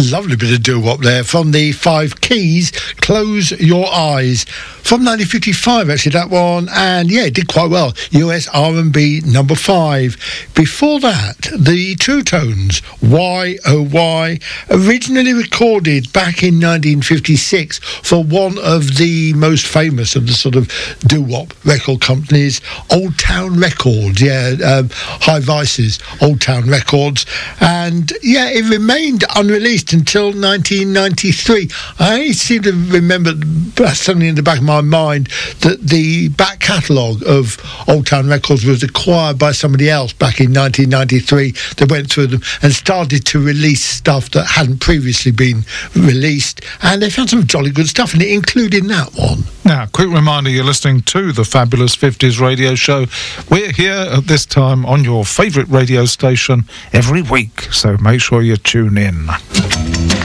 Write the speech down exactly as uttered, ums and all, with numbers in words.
Lovely bit of doo-wop there from the Five Keys, Close Your Eyes. From nineteen fifty-five, actually, that one. And, yeah, it did quite well. U S R and B number five. Before that, the True Tones, Why Oh Why, originally recorded back in nineteen fifty-six for one of the most famous of the sort of doo-wop record companies, Old Town Records, yeah, um, High Vices, Old Town Records. And, yeah, it remained unreleased until nineteen ninety-three. I seem to remember something in the back of my mind that the back catalogue of Old Town Records was acquired by somebody else back in nineteen ninety-three. They went through them and started to release stuff that hadn't previously been released, and they found some jolly good stuff in it, including that one. Now, quick reminder, you're listening to the Fabulous fifties radio show. We're here at this time on your favourite radio station every week, so make sure you tune in.